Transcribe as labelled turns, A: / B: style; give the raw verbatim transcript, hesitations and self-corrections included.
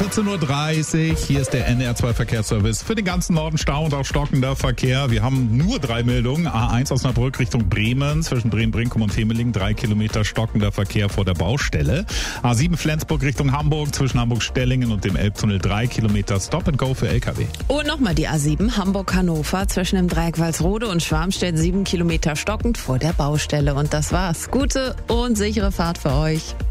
A: vierzehn Uhr dreißig, hier ist der N D R zwei Verkehrsservice. Für den ganzen Norden Stau und auch stockender Verkehr. Wir haben nur drei Meldungen. A eins Osnabrück Richtung Bremen, zwischen Bremen-Brinkum und Temelingen, drei Kilometer stockender Verkehr vor der Baustelle. A sieben Flensburg Richtung Hamburg, zwischen Hamburg-Stellingen und dem Elbtunnel, drei Kilometer Stop and Go für L K W.
B: Und nochmal die A sieben Hamburg-Hannover, zwischen dem Dreieck Walsrode und Schwarmstedt, sieben Kilometer stockend vor der Baustelle. Und das war's. Gute und sichere Fahrt für euch.